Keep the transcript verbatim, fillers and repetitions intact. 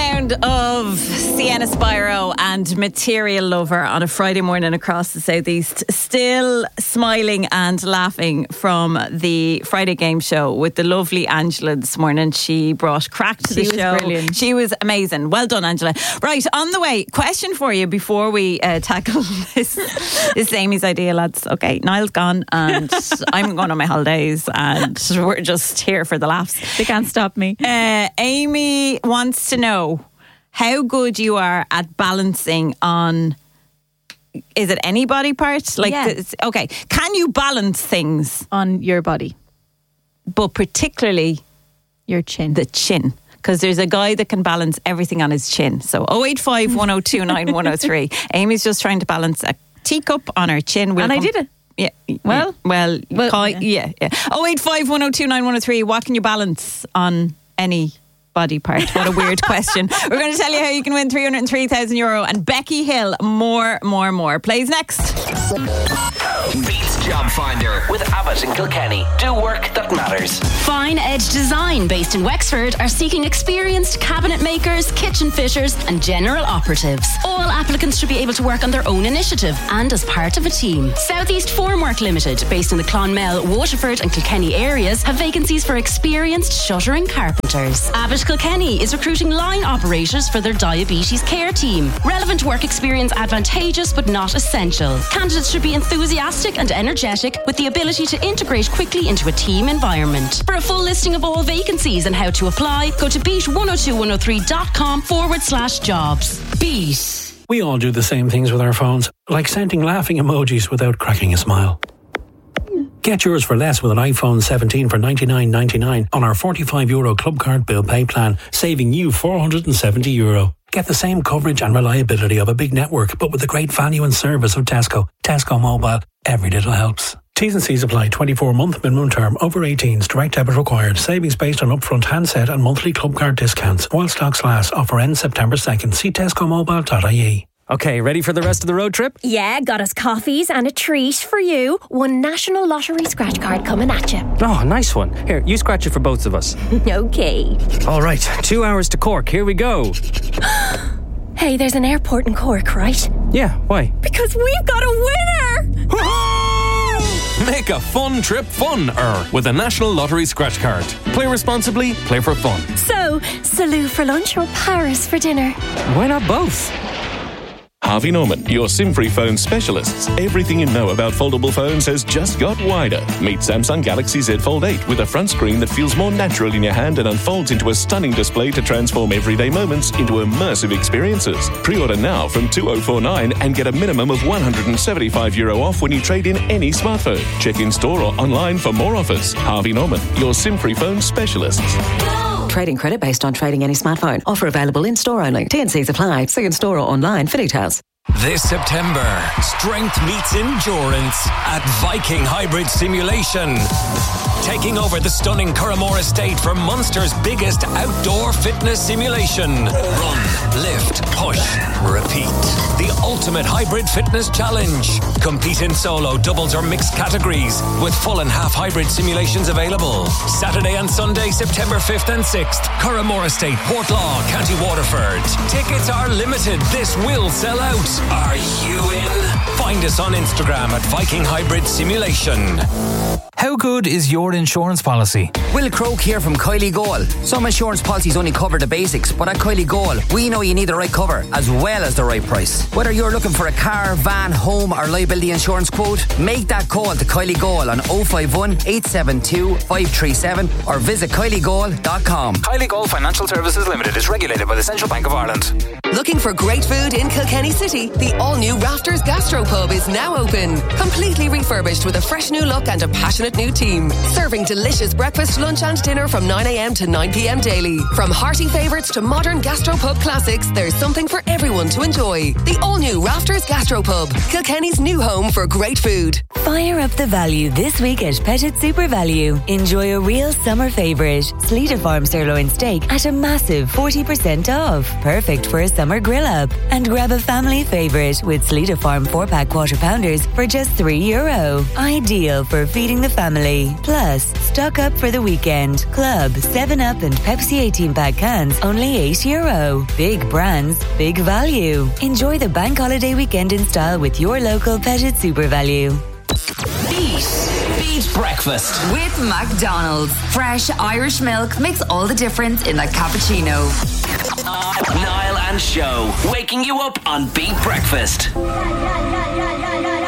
sound of Sienna Spyro and Material Lover on a Friday morning across the southeast. Still smiling and laughing from the Friday game show with the lovely Angela this morning. She brought crack to the she show. Was brilliant. She was amazing. Well done, Angela. Right, on the way, question for you before we uh, tackle this. This is Amy's idea, lads. Okay, Niall's gone and I'm going on my holidays and we're just here for the laughs. They can't stop me. Uh, Amy wants to know how good you are at balancing on, is it any body part? Like, Yeah. this, okay, can you balance things On your body, but particularly your chin. the chin? Because there's a guy that can balance everything on his chin. So oh eight five, one oh two nine, one oh three. Amy's just trying to balance a teacup on her chin. We'll and I come- did it. Yeah. Well, well, well, Kai, yeah, yeah. oh eight five, one oh two nine, one oh three. What can you balance on any body part? What a weird question. We're going to tell you how you can win three hundred three thousand euro and Becky Hill. More, more, more. Plays next. Beats Job Finder with Abbott and Kilkenny. Do work that matters. Fine Edge Design, based in Wexford, are seeking experienced cabinet makers, kitchen fitters and general operatives. All applicants should be able to work on their own initiative and as part of a team. Southeast Formwork Limited, based in the Clonmel, Waterford and Kilkenny areas, have vacancies for experienced shuttering carpenters. Abbott Kilkenny is recruiting line operators for their diabetes care team. Relevant work experience advantageous but not essential. Candidates should be enthusiastic and energetic with the ability to integrate quickly into a team environment. For a full listing of all vacancies and how to apply, go to beat one oh two one oh three dot com forward slash jobs. Beat. We all do the same things with our phones, like sending laughing emojis without cracking a smile. Get yours for less with an iPhone seventeen for ninety-nine ninety-nine on our forty-five euro club card bill pay plan, saving you four hundred seventy euro. Get the same coverage and reliability of a big network, but with the great value and service of Tesco. Tesco Mobile. Every little helps. T's and C's apply. twenty-four month minimum term. Over eighteens. Direct debit required. Savings based on upfront handset and monthly club card discounts. While stocks last. Offer ends September second. See tesco mobile dot I E. Okay, ready for the rest of the road trip? Yeah, got us coffees and a treat for you. One National Lottery scratch card coming at you. Oh, nice one. Here, you scratch it for both of us. Okay. All right, two hours to Cork. Here we go. Hey, there's an airport in Cork, right? Yeah, why? Because we've got a winner! Make a fun trip fun-er with a National Lottery scratch card. Play responsibly, play for fun. So, Salou for lunch or Paris for dinner? Why not both? Harvey Norman, your SIM-free phone specialists. Everything you know about foldable phones has just got wider. Meet Samsung Galaxy Z Fold eight with a front screen that feels more natural in your hand and unfolds into a stunning display to transform everyday moments into immersive experiences. Pre-order now from two thousand forty-nine and get a minimum of one hundred seventy-five euro off when you trade in any smartphone. Check in store or online for more offers. Harvey Norman, your SIM-free phone specialists. Trading credit based on trading any smartphone. Offer available in store only. T and C's apply. See in store or online for details. This September, strength meets endurance at Viking Hybrid Simulation. Taking over the stunning Curramore Estate for Munster's biggest outdoor fitness simulation. Run, lift, push, repeat. The ultimate hybrid fitness challenge. Compete in solo, doubles or mixed categories with full and half hybrid simulations available. Saturday and Sunday, September fifth and sixth. Curramore Estate, Portlaw, County Waterford. Tickets are limited. This will sell out. Are you in? Find us on Instagram at Viking Hybrid Simulation. How good is your insurance policy? Will Croak here from Kylie Goal. Some insurance policies only cover the basics, but at Kylie Goal, we know you need the right cover as well as the right price. Whether you're looking for a car, van, home or liability insurance quote, make that call to Kylie Goal on oh five one, eight seven two, five three seven or visit kylie goal dot com. Kylie Goal Financial Services Limited is regulated by the Central Bank of Ireland. Looking for great food in Kilkenny City? The all-new Rafters Gastropub is now open. Completely refurbished with a fresh new look and a passionate new team. Serving delicious breakfast, lunch and dinner from nine a.m. to nine p.m. daily. From hearty favourites to modern gastropub classics, there's something for everyone to enjoy. The all-new Rafters Gastropub, Kilkenny's new home for great food. Fire up the value this week at Pettit Super Value. Enjoy a real summer favourite, Sleater Farm sirloin steak at a massive forty percent off. Perfect for a summer grill up. And grab a family favourite with Sleater Farm four pack quarter pounders for just three euro. Ideal for feeding the family. Plus, stock up for the weekend. Club, seven up and Pepsi eighteen pack cans, only eight euro. Big brands, big value. Enjoy the bank holiday weekend in style with your local Pettit Super Value. Beat. Beat breakfast. With McDonald's. Fresh Irish milk makes all the difference in a cappuccino. Niall and Show, waking you up on Beat Breakfast. Yeah, yeah, yeah, yeah, yeah, yeah.